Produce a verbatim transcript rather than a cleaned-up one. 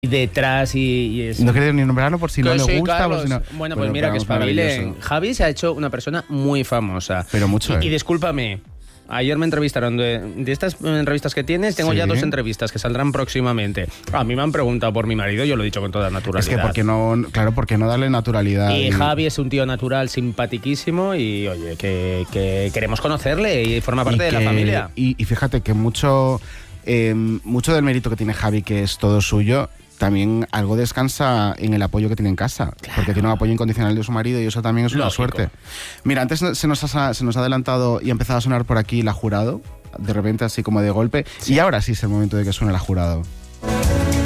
detrás y, y es... No quería ni nombrarlo por si no le gusta. Carlos. Por si no... Bueno, pues mira que espabilen. Javi se ha hecho una persona muy famosa. Pero mucho, Y, ¿eh? y discúlpame, ayer me entrevistaron de, de estas entrevistas que tienes, tengo Sí. ya dos entrevistas que saldrán próximamente. A mí me han preguntado por mi marido, yo lo he dicho con toda naturalidad. Es que, ¿por qué no, claro, ¿por qué no darle naturalidad? Y y... Javi es un tío natural, simpatiquísimo y, oye, que, que queremos conocerle y forma parte y de que, la familia. Y, y fíjate que mucho, eh, mucho del mérito que tiene Javi, que es todo suyo, también algo descansa en el apoyo que tiene en casa, claro. Porque tiene un apoyo incondicional de su marido y eso también es una Lógico. suerte. Mira, antes se nos, ha, se nos ha adelantado y ha empezado a sonar por aquí La Jurado, de repente así como de golpe, sí. Y ahora sí es el momento de que suene La Jurado.